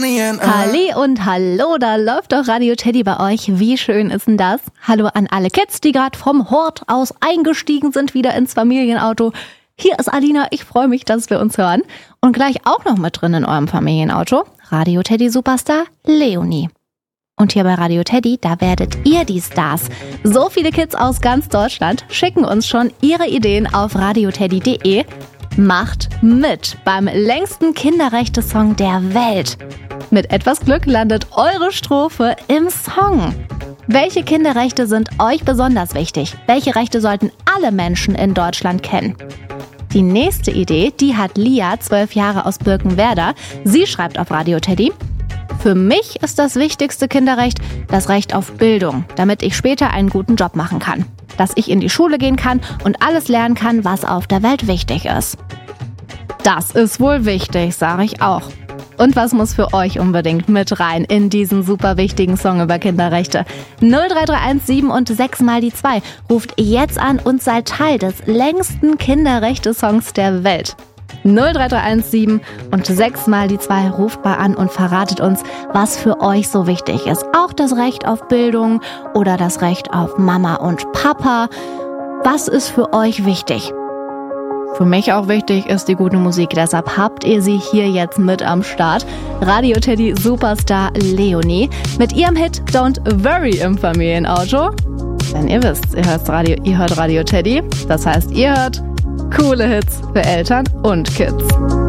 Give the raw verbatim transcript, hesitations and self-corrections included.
Leonie and I. Halli und hallo, da läuft doch Radio Teddy bei euch. Wie schön ist denn das? Hallo an alle Kids, die gerade vom Hort aus eingestiegen sind, wieder ins Familienauto. Hier ist Alina, ich freue mich, dass wir uns hören. Und gleich auch noch mit drin in eurem Familienauto, Radio Teddy Superstar Leonie. Und hier bei Radio Teddy, da werdet ihr die Stars. So viele Kids aus ganz Deutschland schicken uns schon ihre Ideen auf radioteddy punkt de. Macht mit beim längsten Kinderrechte-Song der Welt. Mit etwas Glück landet eure Strophe im Song. Welche Kinderrechte sind euch besonders wichtig? Welche Rechte sollten alle Menschen in Deutschland kennen? Die nächste Idee, die hat Lia, zwölf Jahre aus Birkenwerder. Sie schreibt auf Radio Teddy: Für mich ist das wichtigste Kinderrecht das Recht auf Bildung, damit ich später einen guten Job machen kann. Dass ich in die Schule gehen kann und alles lernen kann, was auf der Welt wichtig ist. Das ist wohl wichtig, sage ich auch. Und was muss für euch unbedingt mit rein in diesen super wichtigen Song über Kinderrechte? null drei drei eins sieben und sechs mal die zwei. Ruft jetzt an und seid Teil des längsten Kinderrechte-Songs der Welt. null drei drei eins sieben und sechs mal die zwei. Ruft mal an und verratet uns, was für euch so wichtig ist. Auch das Recht auf Bildung oder das Recht auf Mama und Papa. Was ist für euch wichtig? Für mich auch wichtig ist die gute Musik, deshalb habt ihr sie hier jetzt mit am Start. Radio Teddy Superstar Leonie mit ihrem Hit Don't Worry im Familienauto. Denn ihr wisst, ihr hört Radio, ihr hört Radio Teddy, das heißt, ihr hört coole Hits für Eltern und Kids.